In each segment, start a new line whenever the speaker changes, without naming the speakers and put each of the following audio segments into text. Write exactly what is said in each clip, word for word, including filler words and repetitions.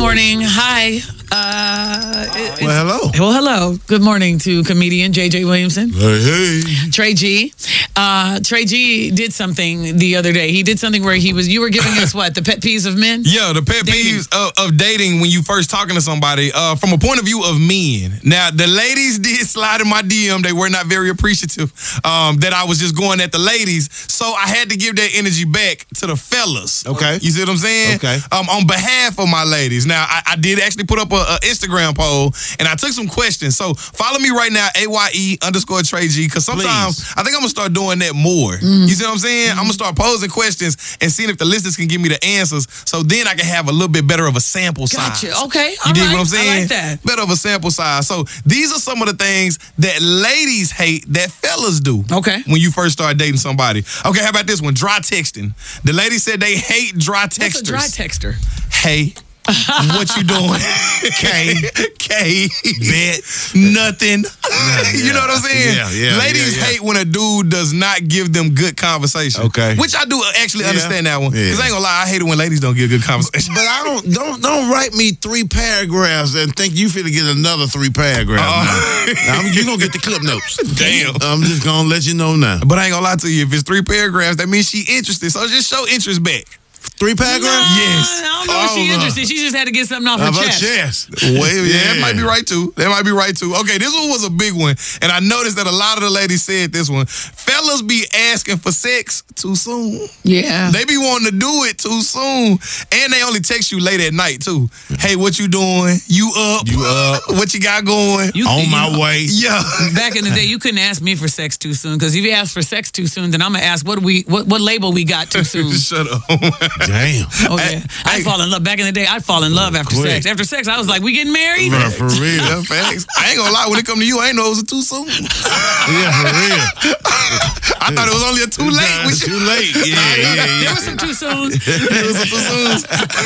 morning. Hi. Uh, it-
Well, hello.
Well, hello. Good morning to comedian J J Williamson.
Hey, hey.
Trey G. Uh, Trey G did something the other day. He did something where he was, you were giving us what, the pet peeves of men?
Yeah, the pet
Dating.
peeves of, of dating when you first talking to somebody uh, from a point of view of men. Now, the ladies did slide in my D M. They were not very appreciative um, that I was just going at the ladies. So I had to give that energy back to the fellas.
Okay.
You see what I'm saying?
Okay.
Um, on behalf of my ladies. Now, I, I did actually put up a, a Instagram poll, and I took some questions. So follow me right now, A Y E underscore Trey G, because sometimes
Please.
I think I'm going to start doing that more. You see what I'm saying? I'm going to start posing questions and seeing if the listeners can give me the answers, so then I can have a little bit better of a sample size.
Gotcha. Okay.
You
All
dig
right.
what I'm saying?
I like that.
Better of a sample size. So these are some of the things that ladies hate that fellas do.
Okay.
When you first start dating somebody. Okay, how about this one? Dry texting. The lady said they hate dry texters.
What's a dry texter?
Hey, what you doing? K, K, bet, nothing. You know what I'm saying?
Yeah, yeah,
Ladies
yeah, yeah.
hate when a dude does not give them good conversation.
Okay.
Which I do actually
Yeah.
understand that one.
Yeah.
Because I ain't gonna lie, I hate it when ladies don't give good conversation.
But I don't don't don't write me three paragraphs and think you finna get another three paragraphs.
Uh-uh.
now. Now, you gonna get the clip notes.
Damn.
I'm just gonna let you know now.
But I ain't gonna lie to you, if it's three paragraphs, that means she interested. So just show interest back.
Three paragraphs?
Yes.
I don't know if
Oh,
she's
no.
interested. She just had to get something off her
Of her
chest.
chest.
Well, yeah,
Yeah.
that might be right too. That might be right too. Okay, this one was a big one, and I noticed that a lot of the ladies said this one. Fellas be asking for sex too soon.
Yeah.
They be wanting to do it too soon, and they only text you late at night too. Hey, what you doing? You up?
You up?
What you got going?
You-
On
you-
my way.
Yeah.
Back in the day, you couldn't ask me for sex too soon, because if you ask for sex too soon, then I'm gonna ask what we what, what label we got too soon.
Shut up.
Damn.
Oh yeah,
Hey,
I
hey.
fall in love. Back in the day, I'd fall in love after
Quick.
sex. After sex, I was like, "We getting married?"
Bro, for real.
Yeah, facts. I ain't gonna lie. When it come to you, I ain't know it was too soon.
Yeah, for real.
I thought it was only a too late. We
It's
should-
too late. Yeah, yeah,
There
yeah.
was some too soon.
It was a too soon.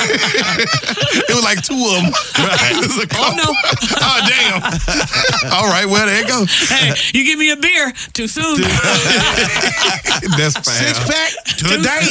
It was like two of them.
Oh no!
Oh, damn. All right, well, there you go.
Hey, you give me a beer too soon.
That's foul.
Six pack today.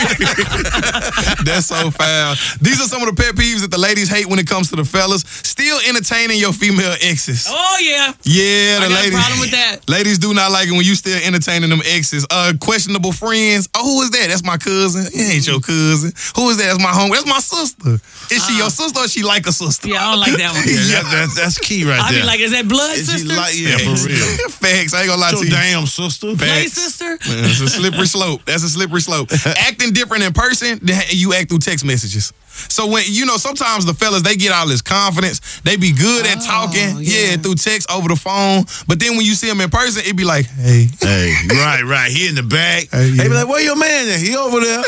That's so foul. These are some of the pet peeves that the ladies hate when it comes to the fellas. Still entertaining your female exes.
Oh yeah.
Yeah, the
I got a
ladies.
problem with that.
Ladies do not like it when you still entertaining them exes. Uh, questionable friends. Oh, who is that? That's my cousin. It ain't your cousin. Who is that? That's my home. That's my sister. Is she your sister or she like a sister?
Yeah, I don't like that one.
Yeah, that, that, that's key right
I
there.
be like, is that blood
Is she
sister?
like, yeah, for real.
Facts. I ain't gonna lie
So
to you.
damn sister.
Play
Facts.
sister?
Man, it's a slippery slope. That's a slippery slope. Acting different in person than you act through text messages. So when, you know, sometimes the fellas, they get all this confidence. They be good at
Oh,
talking,
yeah.
yeah, through text, over the phone. But then when you see them in person, it be like, hey.
Hey, right, right. He in the back.
Hey, yeah.
They be like, where your man at? He over there.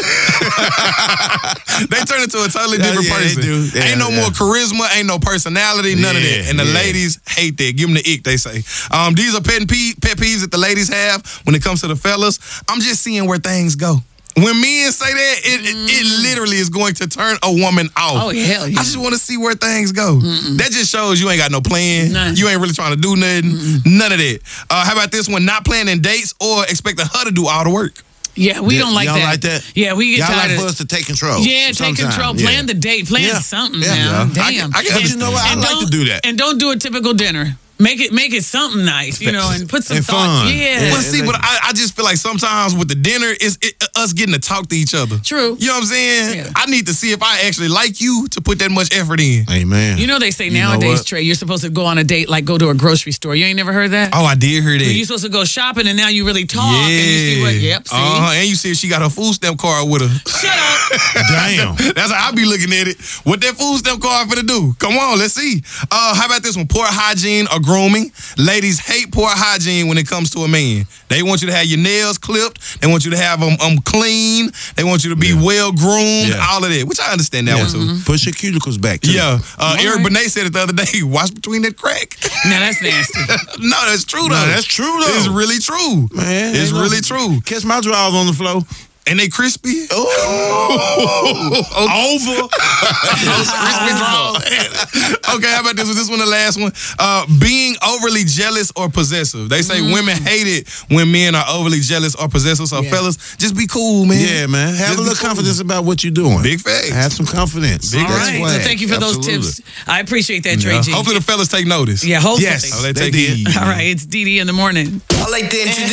They turn into a totally
Yeah,
different
yeah, they
person.
do. Yeah,
ain't no
yeah.
more charisma, ain't no personality, none of
Yeah,
that. And the
yeah.
ladies hate that. Give them the ick, they say. Um, these are pet, pe- pet peeves that the ladies have when it comes to the fellas. I'm just seeing where things go. When men say that, it, it, it literally is going to turn a woman off.
Oh, hell yeah.
I just want to see where things go. That just shows you ain't got no plan.
None.
You ain't really trying to do nothing. None of that. Uh, how about this one? Not planning dates or expecting her to do all the work.
Yeah, we
Yeah,
don't like
y'all
that.
like that?
Yeah, we get
Y'all
tired
like
of
for us to take control.
Yeah, take
sometime.
control.
Yeah.
Plan the date. Plan
Yeah.
something
Yeah.
now.
Yeah. I
Damn.
can- I can
And-
understand.
You know what? I
and
like
don't-
to do that.
And don't do a typical dinner. Make it make it something nice, you know, and put some
And
thought.
fun.
Yeah.
Well, see, but I, I just feel like sometimes with the dinner, it's it, us getting to talk to each other.
True.
You know what I'm saying?
Yeah.
I need to see if I actually like you to put that much effort in.
Amen.
You know they say
You know
nowadays,
what?
Trey, you're supposed to go on a date like go to a grocery store. You ain't never heard that?
Oh, I did hear that.
You're supposed to go shopping and now you really talk
yeah.
and you see what, yep, see?
Uh-huh. And you see if she got her food stamp card with her.
Shut up.
Damn.
That's how I be looking at it. What that food stamp card finna do? Come on, let's see. Uh, how about this one? Poor hygiene or grooming. Ladies hate poor hygiene when it comes to a man. They want you to have your nails clipped. They want you to have them um, clean. They want you to be
Yeah.
well groomed.
Yeah.
All of that, which I understand that
Yeah.
one too.
Push your cuticles back, too.
Yeah, uh,
All
Eric
right.
Benet said it the other day. Watch between that crack.
Now that's nasty.
No, that's true though.
No, that's true, though.
It's really true.
Man,
it's
ain't no-
really true.
Catch my drawers on the floor.
and they crispy.
Oh,
Over. Crispy draws. Okay, how about this one? This one, the last one. Uh, being overly jealous or possessive. They say mm. women hate it when men are overly jealous or possessive. So, yeah. fellas, just be cool, man.
Yeah, man. Have
just
a little
cool.
confidence about what you're doing.
Big facts.
Have some confidence.
Big
All
right. Well, thank you for
Absolutely.
those tips. I appreciate that, Trey
Yeah.
G.
Hopefully the fellas take notice.
Yeah, hopefully.
Yes,
Oh, they
they
take
did.
heed.
All right, it's D D in the morning.
I like the